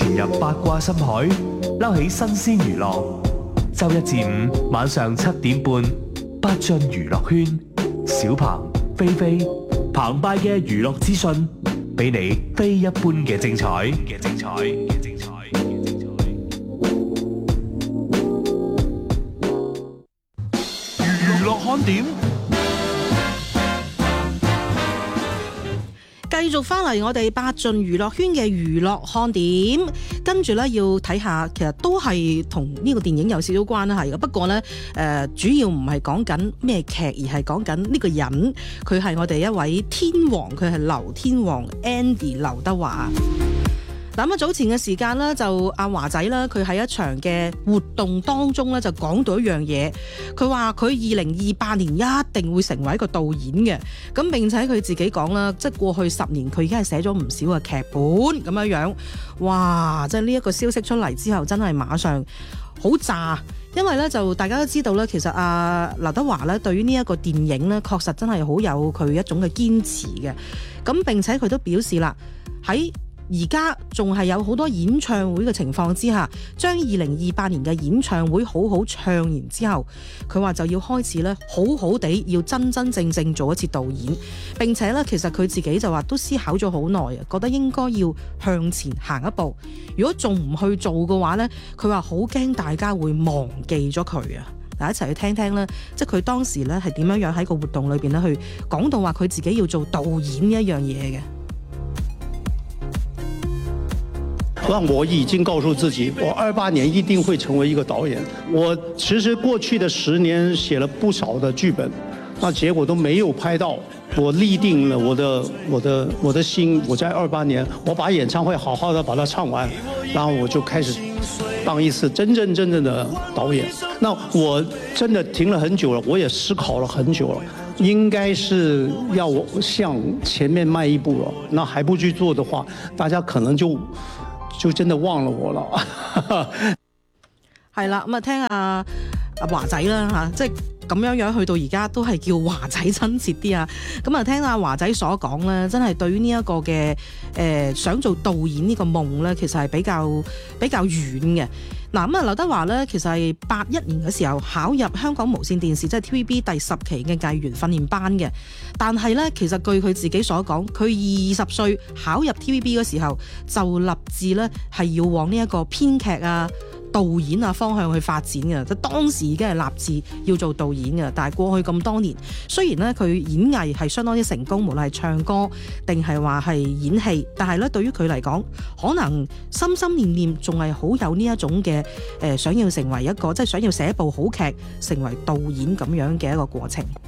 潛入八卦深海，撈起新鮮娛樂。周一至五晚上7點半，八進娛樂圈，小鵬、菲菲、澎湃嘅娛樂資訊，俾你非一般嘅精彩。娛樂看點。 繼續翻嚟我哋八進娛樂圈嘅娛樂看點，跟住咧要睇下，其實都係同呢個電影有少少關係嘅。不過咧，主要唔係講緊咩劇，而係講緊呢個人，佢係我哋一位天王，佢係劉天王 Andy 劉德華。咁早前嘅時間咧，就阿華仔啦，佢喺一場嘅活動當中咧，就講到一樣嘢。佢話佢2028年一定會成為一個導演嘅。咁並且佢自己講啦，即係過去10年佢已經係寫咗唔少嘅劇本咁樣。哇！即係呢一個消息出嚟之後，真係馬上好炸。因為咧就大家都知道咧，其實劉德華咧對於呢一個電影咧，確實真係好有佢一種嘅堅持嘅。咁並且佢都表示啦，喺而家仲係有好多演唱會嘅情況之下，將2028年嘅演唱會好好唱完之後，佢話就要開始咧好好地要真真正正做一次導演。並且咧其實佢自己就話都思考咗好耐啊，覺得應該要向前行一步。如果仲唔去做嘅話咧，佢話好驚大家會忘記咗佢啊！嗱，一齊去聽聽啦，即係佢當時咧係點樣喺個活動裏邊咧去講到話佢自己要做導演呢一樣嘢嘅。 我已經告訴自己，我28年一定會成為一個導演。我其實過去的10年寫了不少的劇本，那結果都沒有拍到。我立定了我的心，我在28年，我把演唱會好好的把它唱完，然後我就開始當一次真正的導演。那我真的停了很久了，我也思考了很久了，應該是要向前面邁一步了。那還不去做的話，大家可能就真的忘了我了。 係啦，咁聽阿華仔啦嚇，即係咁樣去到而家都係叫華仔親切啲啊。咁啊，聽阿華仔所講咧，真係對於呢一個嘅想做導演呢個夢咧，其實係比較遠嘅。嗱，咁啊，劉德華咧，其實係81年嘅時候考入香港無線電視即係 TVB 第10期嘅藝員訓練班嘅。但係咧，其實據佢自己所講，佢20歲考入 TVB 嘅時候就立志咧係要往呢一個編劇啊、導演啊方向去發展嘅，即當時已經係立志要做導演嘅。但係過去咁多年，雖然咧佢演藝係相當之成功，無論係唱歌定係話係演戲，但係咧對於佢嚟講，可能心心念念仲係好有呢一種嘅想要成為一個即係想要寫一部好劇，成為導演咁樣嘅一個過程。